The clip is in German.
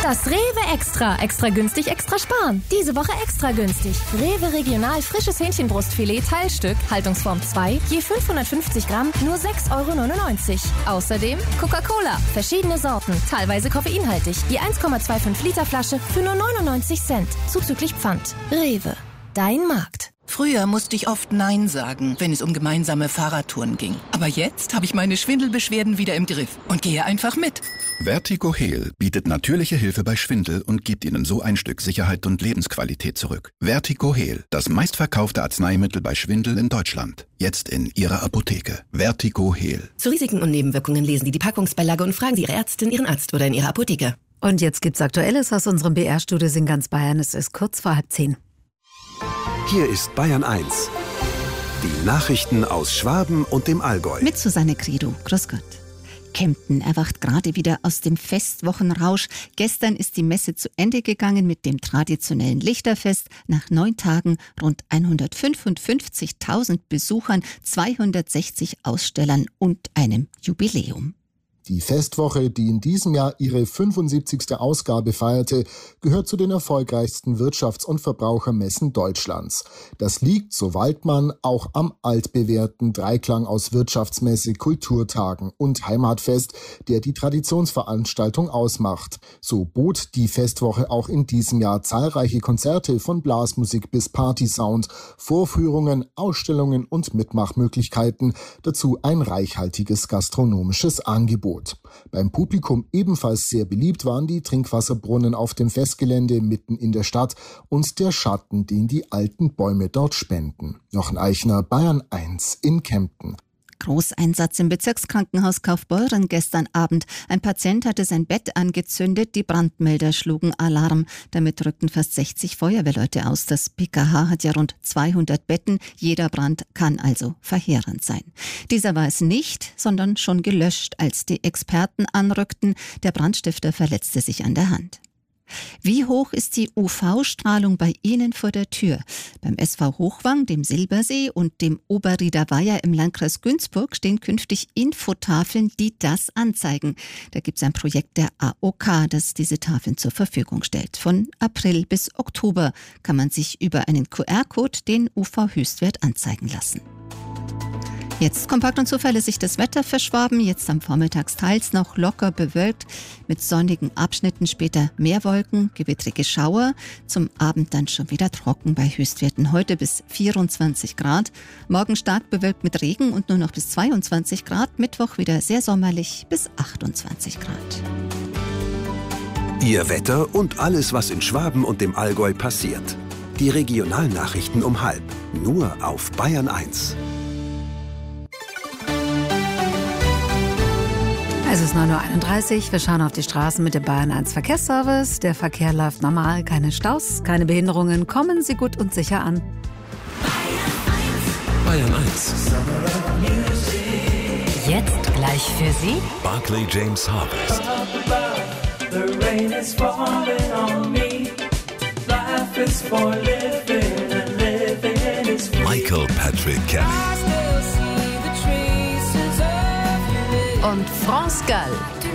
Das Rewe Extra. Extra günstig, extra sparen. Diese Woche extra günstig. Rewe Regional frisches Hähnchenbrustfilet Teilstück, Haltungsform 2, je 550 Gramm, nur 6,99 €. Außerdem Coca-Cola, verschiedene Sorten, teilweise koffeinhaltig. Die 1,25 Liter Flasche für nur 99 Cent, zuzüglich Pfand. Rewe, dein Markt. Früher musste ich oft Nein sagen, wenn es um gemeinsame Fahrradtouren ging. Aber jetzt habe ich meine Schwindelbeschwerden wieder im Griff und gehe einfach mit. VertigoHeal bietet natürliche Hilfe bei Schwindel und gibt Ihnen so ein Stück Sicherheit und Lebensqualität zurück. VertigoHeal, das meistverkaufte Arzneimittel bei Schwindel in Deutschland. Jetzt in Ihrer Apotheke. VertigoHeal. Zu Risiken und Nebenwirkungen lesen Sie die Packungsbeilage und fragen Sie Ihre Ärztin, Ihren Arzt oder in Ihrer Apotheke. Und jetzt gibt's Aktuelles aus unserem BR-Studio in ganz Bayern. Es ist kurz vor 9:30. Hier ist Bayern 1. Die Nachrichten aus Schwaben und dem Allgäu. Mit Susanne Credo. Grüß Gott. Kempten erwacht gerade wieder aus dem Festwochenrausch. Gestern ist die Messe zu Ende gegangen mit dem traditionellen Lichterfest. Nach 9 Tagen rund 155.000 Besuchern, 260 Ausstellern und einem Jubiläum. Die Festwoche, die in diesem Jahr ihre 75. Ausgabe feierte, gehört zu den erfolgreichsten Wirtschafts- und Verbrauchermessen Deutschlands. Das liegt, so Waldmann, auch am altbewährten Dreiklang aus Wirtschaftsmesse, Kulturtagen und Heimatfest, der die Traditionsveranstaltung ausmacht. So bot die Festwoche auch in diesem Jahr zahlreiche Konzerte von Blasmusik bis Partysound, Vorführungen, Ausstellungen und Mitmachmöglichkeiten, dazu ein reichhaltiges gastronomisches Angebot. Beim Publikum ebenfalls sehr beliebt waren die Trinkwasserbrunnen auf dem Festgelände mitten in der Stadt und der Schatten, den die alten Bäume dort spenden. Jochen Eichner, Bayern 1 in Kempten. Großeinsatz im Bezirkskrankenhaus Kaufbeuren gestern Abend. Ein Patient hatte sein Bett angezündet, die Brandmelder schlugen Alarm. Damit rückten fast 60 Feuerwehrleute aus. Das PKH hat ja rund 200 Betten. Jeder Brand kann also verheerend sein. Dieser war es nicht, sondern schon gelöscht, als die Experten anrückten. Der Brandstifter verletzte sich an der Hand. Wie hoch ist die UV-Strahlung bei Ihnen vor der Tür? Beim SV Hochwang, dem Silbersee und dem Oberrieder Weiher im Landkreis Günzburg stehen künftig Infotafeln, die das anzeigen. Da gibt es ein Projekt der AOK, das diese Tafeln zur Verfügung stellt. Von April bis Oktober kann man sich über einen QR-Code den UV-Höchstwert anzeigen lassen. Jetzt kompakt und zuverlässig das Wetter für Schwaben. Jetzt am Vormittags teils noch locker bewölkt mit sonnigen Abschnitten, später mehr Wolken, gewittrige Schauer. Zum Abend dann schon wieder trocken bei Höchstwerten heute bis 24 Grad. Morgen stark bewölkt mit Regen und nur noch bis 22 Grad. Mittwoch wieder sehr sommerlich bis 28 Grad. Ihr Wetter und alles, was in Schwaben und dem Allgäu passiert. Die Regionalnachrichten um 12:30. Nur auf Bayern 1. Es ist 9:31 Uhr. Wir schauen auf die Straßen mit dem Bayern 1 Verkehrsservice. Der Verkehr läuft normal, keine Staus, keine Behinderungen. Kommen Sie gut und sicher an. Bayern 1. Jetzt gleich für Sie Barclay James Harvest. Michael Patrick Kelly. und France Gall.